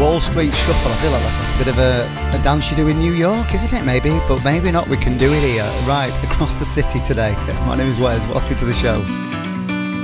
Wall Street Shuffle. I feel like that's like a bit of a dance you do in New York, isn't it? Maybe, but maybe not. We can do it here, right across the city today. My name is Wes. Welcome to the show.